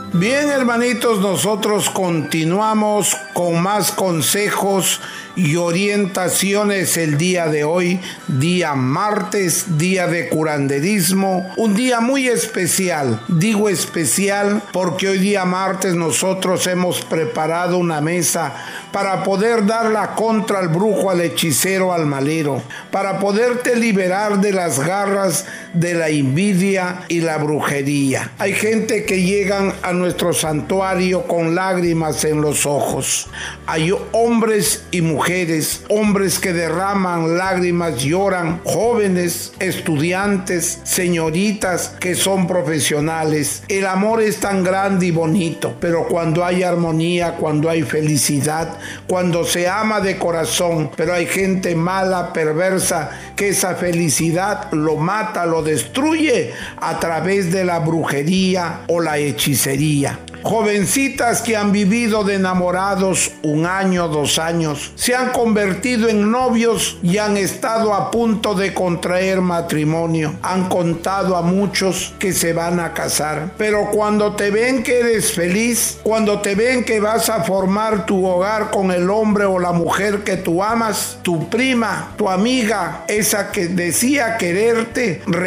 Bien, hermanitos, nosotros continuamos con más consejos y orientaciones el día de hoy, día martes, día de curanderismo, un día muy especial. Digo especial porque hoy día martes nosotros hemos preparado una mesa para poder dar la contra al brujo, al hechicero, al malero, para poderte liberar de las garras de la envidia y la brujería. Hay gente que llegan a nuestro santuario con lágrimas en los ojos. Hay hombres y mujeres, hombres que derraman lágrimas, lloran, jóvenes, estudiantes, señoritas que son profesionales. El amor es tan grande y bonito, pero cuando hay armonía, cuando hay felicidad, cuando se ama de corazón, pero hay gente mala, perversa, que esa felicidad lo mata, lo destruye a través de la brujería o la hechicería. Jovencitas que han vivido de enamorados 1 año, 2 años, se han convertido en novios y han estado a punto de contraer matrimonio. Han contado a muchos que se van a casar, pero cuando te ven que eres feliz, cuando te ven que vas a formar tu hogar con el hombre o la mujer que tú amas, tu prima, tu amiga, esa que decía quererte,